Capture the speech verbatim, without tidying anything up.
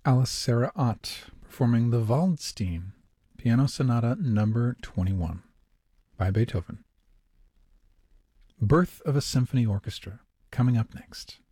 Alice Sarah Ott performing the Waldstein Piano Sonata Number twenty-one by Beethoven. Birth of a Symphony Orchestra, coming up next.